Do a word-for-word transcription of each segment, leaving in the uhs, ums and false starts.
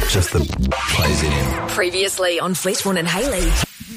Just the Play Z M. Previously on Fletchborn and Hayley.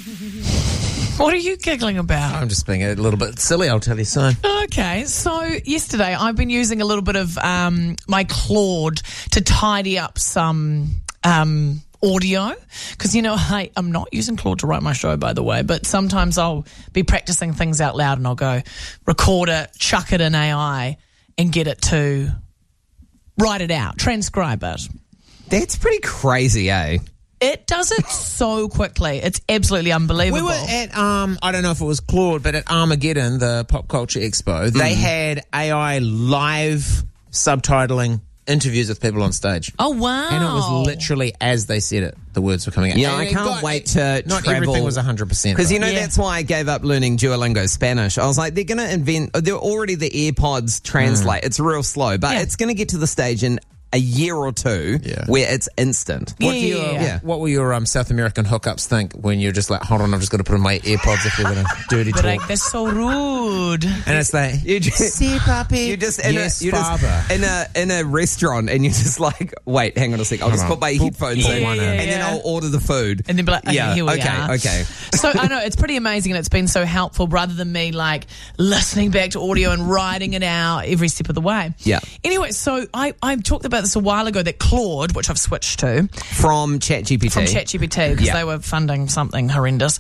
What are you giggling about? I'm just being a little bit silly, I'll tell you soon. Okay, so yesterday I've been using a little bit of um, my Claude to tidy up some um, audio. Because, you know, I, I'm not using Claude to write my show, by the way, but sometimes I'll be practicing things out loud and I'll go record it, chuck it in A I and get it to write it out, transcribe it. That's pretty crazy, eh? It does it so quickly. It's absolutely unbelievable. We were at, um, I don't know if it was Claude, but at Armageddon, the Pop Culture Expo, they had A I live subtitling interviews with people on stage. Oh, wow. And it was literally as they said it, the words were coming out. Yeah, And I it can't got- wait to Not travel. everything was one hundred percent. Because, you know, Yeah. that's why I gave up learning Duolingo Spanish. I was like, they're going to invent, they're already the AirPods translate. It's real slow, but Yeah. it's going to get to the stage in a year or two Yeah. where it's instant. What, Yeah, do you, yeah, uh, yeah. what will your um, South American hookups think when you're just like, hold on, I've just got to put in my AirPods if we're going to dirty But talk? like, they're so rude. And it's like, You just, see, papi. you're just in yes, a you're father. just in a in a restaurant and you're just like, wait, hang on a sec, I'll just on. put my headphones Yeah, in yeah, and yeah. then I'll order the food. And then be like, okay, yeah, here we okay, are. okay. So I know it's pretty amazing and it's been so helpful rather than me like listening back to audio and writing it out every step of the way. Yeah. Anyway, so I, I talked about this a while ago that Claude, which I've switched to From ChatGPT. from ChatGPT because Yeah. they were funding something horrendous,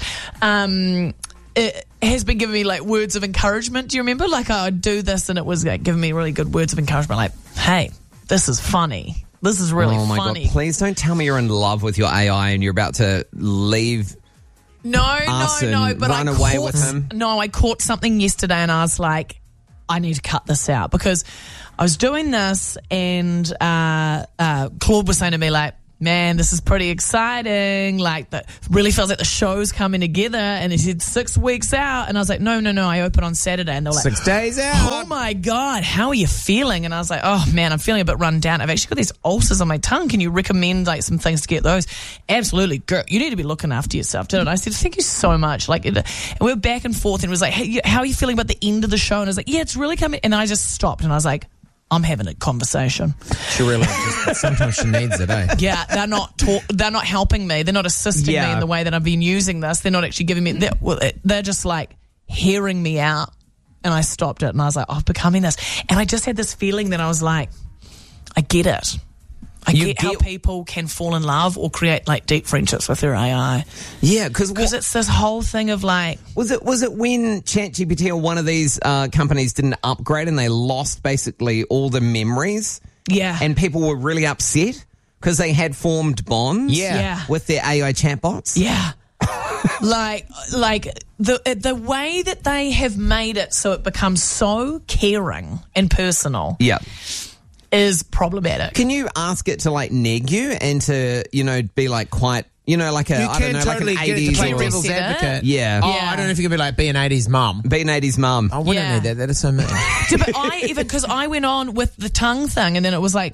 um, it has been giving me like words of encouragement. Do you remember? Like I would do this and it was like, giving me really good words of encouragement like, hey, this is funny. This is really Oh my funny. god! Please don't tell me you're in love with your A I and you're about to leave. No, us no, no. and But run I away caught, with him? No, I caught something yesterday, and I was like, I need to cut this out because I was doing this, and uh, uh, Claude was saying to me like, man, this is pretty exciting. Like, that really feels like the show's coming together. And he said six weeks out. And I was like, no, no, no. I open on Saturday. And they're like, Six days out. oh my God, how are you feeling? And I was like, oh man, I'm feeling a bit run down. I've actually got these ulcers on my tongue. Can you recommend like some things to get those? Absolutely. Girl, you need to be looking after yourself, didn't I? I said, thank you so much. Like, it, and we were back and forth and it was like, hey, you- how are you feeling about the end of the show? And I was like, yeah, it's really coming. And I just stopped and I was like, I'm having a conversation. She really just, sometimes she needs it, eh? Yeah, they're not talk, they're not helping me. They're not assisting Yeah. me in the way that I've been using this. They're not actually giving me. They're, well, they're just like hearing me out. And I stopped it, and I was like, "Oh, I'm becoming this." And I just had this feeling that I was like, "I get it. I You get, how get- people can fall in love or create like deep friendships with their A I." Yeah, because Because it's this whole thing of like, was it was it when ChatGPT or one of these uh, companies didn't upgrade and they lost basically all the memories, yeah, and people were really upset because they had formed bonds, Yeah. Yeah. with their A I chatbots. yeah. like, like the the way that they have made it so it becomes so caring and personal Yeah. is problematic. Can you ask it to like neg you and to, you know, be like quite, you know, like a You I can don't know, totally like an get it to eighties play or devil's Reset it? advocate. Yeah. Oh, Yeah. I don't know if you could be like, be an eighties mum. be an eighties mum. Oh, we Yeah. don't need that. That is so mean. Yeah, but I even because I went on with the tongue thing, and then it was like,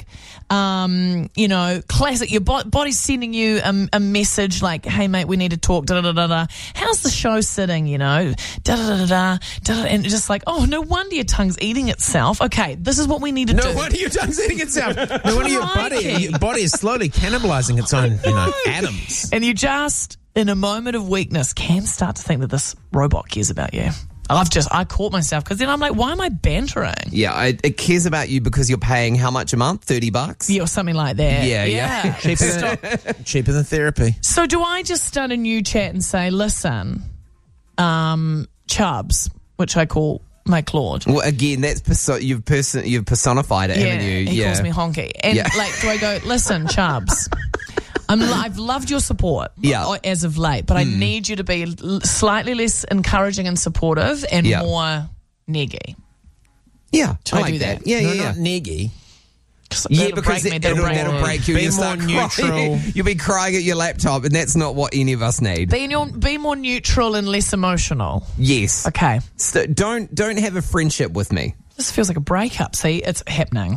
um, you know, classic. Your bo- body's sending you a, a message like, "Hey, mate, we need to talk." Da da da da. How's the show sitting? You know, da da da da da. And it's just like, oh, no wonder your tongue's eating itself. Okay, this is what we need to No do. wonder your tongue's eating itself. No wonder your body, Crikey. your body is slowly cannibalizing its own, you know, atoms. And you just, in a moment of weakness, can start to think that this robot cares about you. I've just, I caught myself because then I'm like, why am I bantering? Yeah, I, it cares about you because you're paying how much a month? thirty bucks? Yeah, or something like that. Yeah, yeah. Cheaper than, cheaper than therapy. So do I just start a new chat and say, listen, um, Chubbs, which I call my Claude. Well, again, that's perso- you've person you've personified it, Yeah, haven't you? he yeah. calls me honky. And Yeah. like, do I go, listen, Chubbs, I'm, I've loved your support Yeah. as of late, but I need you to be l- slightly less encouraging and supportive and Yeah. more neggy. Yeah, Should I I like do that. that? Yeah, No, yeah, yeah. not neggy. Yeah, That'll because break me, it, that'll it'll, break that'll me. break you. Be You'll more start neutral. crying. You'll be crying at your laptop, and that's not what any of us need. Be, your, be more neutral and less emotional. Yes. Okay. So don't don't have a friendship with me. This feels like a breakup. See, it's happening.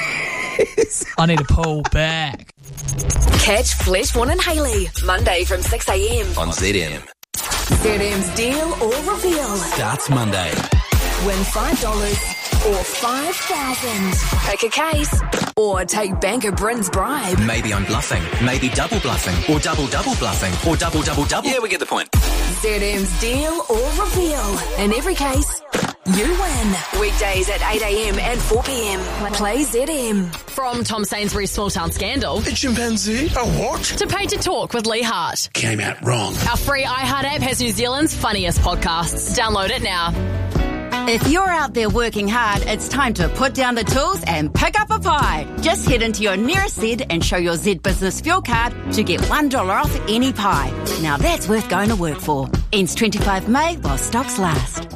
I need to pull back. Catch Fletchborn and Hayley, Monday from six a.m. On Z M. Z M's Deal or Reveal. Starts Monday. Win five dollars or five thousand dollars. Pick a case. Or take Banker Bryn's bribe. Maybe I'm bluffing. Maybe double bluffing. Or double double bluffing. Or double double double. Yeah, we get the point. Z M's Deal or Reveal. In every case, you win. Weekdays at eight a.m. and four p.m. Play Z M. From Tom Sainsbury's Small Town Scandal. A chimpanzee? A what? To Paid to Talk with Lee Hart. Came out wrong. Our free iHeart app has New Zealand's funniest podcasts. Download it now. If you're out there working hard, it's time to put down the tools and pick up a pie. Just head into your nearest Z and show your Z Business Fuel card to get one dollar off any pie. Now that's worth going to work for. Ends twenty-fifth of May while stocks last.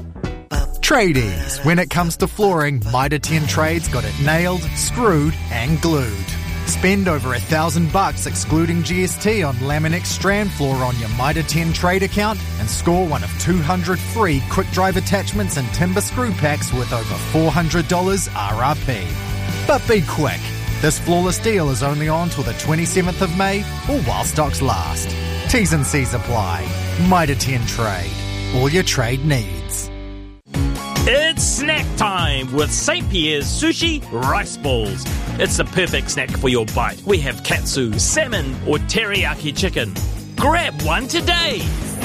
Tradies. When it comes to flooring, Mitre ten Trades got it nailed, screwed and glued. Spend over a thousand bucks excluding G S T on Laminex strand floor on your Mitre ten Trade account and score one of two hundred free quick drive attachments and timber screw packs worth over four hundred dollars R R P. But be quick. This flawless deal is only on till the twenty-seventh of May or while stocks last. T's and C's apply. Mitre ten Trade. All your trade needs. It's snack time with Saint Pierre's Sushi Rice Balls. It's the perfect snack for your bite. We have katsu, salmon or teriyaki chicken. Grab one today.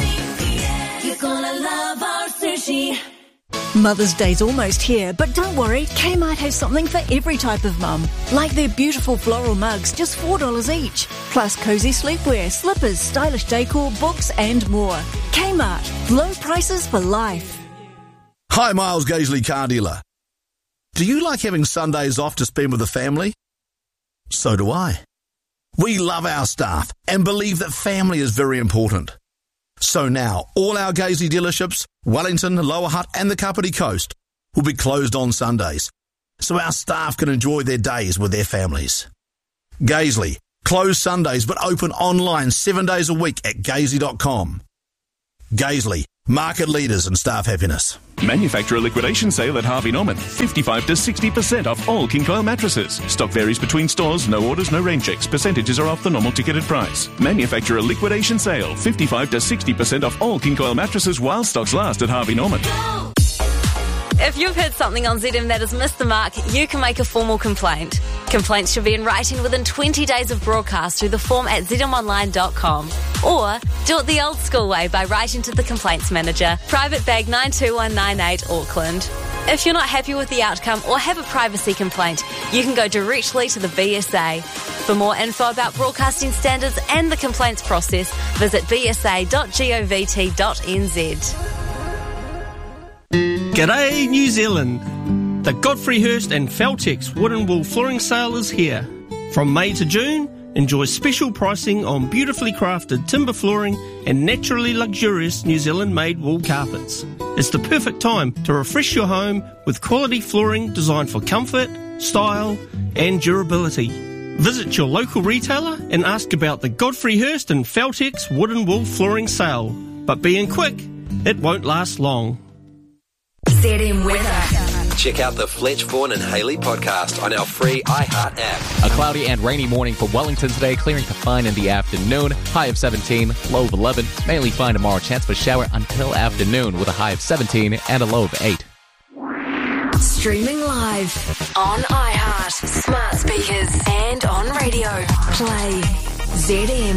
You're gonna love our sushi. Mother's Day's almost here, but don't worry, Kmart has something for every type of mum. Like their beautiful floral mugs, just four dollars each. Plus cosy sleepwear, slippers, stylish decor, books and more. Kmart, low prices for life. Hi, Miles Gaisley, car dealer. Do you like having Sundays off to spend with the family? So do I. We love our staff and believe that family is very important. So now, all our Gaisley dealerships, Wellington, Lower Hutt and the Kapiti Coast, will be closed on Sundays, so our staff can enjoy their days with their families. Gaisley, closed Sundays but open online seven days a week at gaisley dot com. Gaisley, market leaders in staff happiness. Manufacturer liquidation sale at Harvey Norman. fifty-five to sixty percent off all King Coil mattresses. Stock varies between stores. No orders, no rain checks. Percentages are off the normal ticketed price. Manufacturer liquidation sale. fifty-five to sixty percent off all King Coil mattresses while stocks last at Harvey Norman. If you've heard something on Z M that has missed the mark, you can make a formal complaint. Complaints should be in writing within twenty days of broadcast through the form at z m online dot com. Or do it the old school way by writing to the Complaints Manager, Private Bag nine two one nine eight, Auckland. If you're not happy with the outcome or have a privacy complaint, you can go directly to the B S A. For more info about broadcasting standards and the complaints process, visit b s a dot govt dot n z. G'day, New Zealand. The Godfrey Hirst and Feltex Wooden Wool Flooring Sale is here. From May to June, enjoy special pricing on beautifully crafted timber flooring and naturally luxurious New Zealand-made wool carpets. It's the perfect time to refresh your home with quality flooring designed for comfort, style and durability. Visit your local retailer and ask about the Godfrey Hirst and Feltex Wooden Wool Flooring Sale. But being quick, it won't last long. Z M weather. Check out the Fletch, Vaughan and Hayley podcast on our free iHeart app. A cloudy and rainy morning for Wellington today, clearing to fine in the afternoon. High of seventeen, low of eleven. Mainly fine tomorrow, chance for shower until afternoon with a high of seventeen and a low of eight. Streaming live on iHeart, smart speakers and on radio. Play Z M.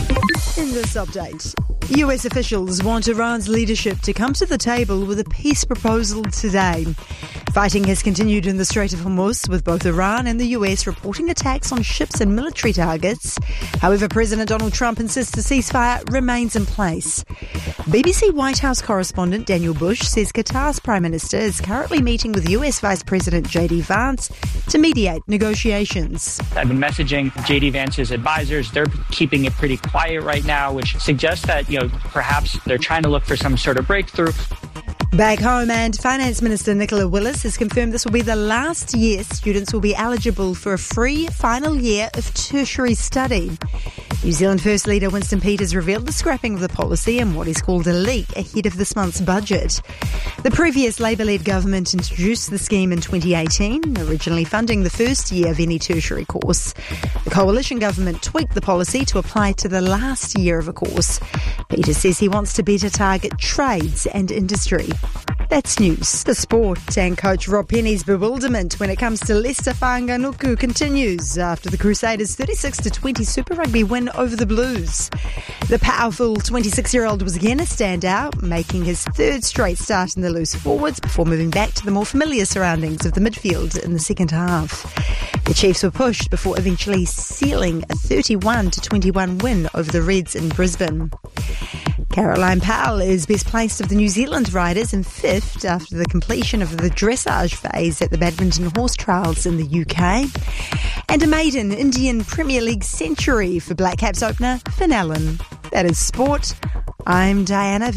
In this update, U S officials want Iran's leadership to come to the table with a peace proposal today. Fighting has continued in the Strait of Hormuz, with both Iran and the U S reporting attacks on ships and military targets. However, President Donald Trump insists the ceasefire remains in place. B B C White House correspondent Daniel Bush says Qatar's Prime Minister is currently meeting with U S Vice President J D Vance to mediate negotiations. I've been messaging J D Vance's advisors. They're keeping it pretty quiet right now, which suggests that, you know, perhaps they're trying to look for some sort of breakthrough. Back home, and Finance Minister Nicola Willis has confirmed this will be the last year students will be eligible for a free final year of tertiary study. New Zealand First Leader Winston Peters revealed the scrapping of the policy in what is called a leak ahead of this month's budget. The previous Labour-led government introduced the scheme in twenty eighteen, originally funding the first year of any tertiary course. The coalition government tweaked the policy to apply to the last year of a course. Peters says he wants to better target trades and industry. That's news. The sport and coach Rob Penny's bewilderment when it comes to Leicester Whanganuku continues after the Crusaders' thirty-six to twenty Super Rugby win over the Blues. The powerful twenty-six-year-old was again a standout, making his third straight start in the loose forwards before moving back to the more familiar surroundings of the midfield in the second half. The Chiefs were pushed before eventually sealing a thirty-one to twenty-one win over the Reds in Brisbane. Caroline Powell is best placed of the New Zealand riders in fifth after the completion of the dressage phase at the Badminton Horse Trials in the U K. And a maiden Indian Premier League century for Black Caps opener Finn Allen. That is sport. I'm Diana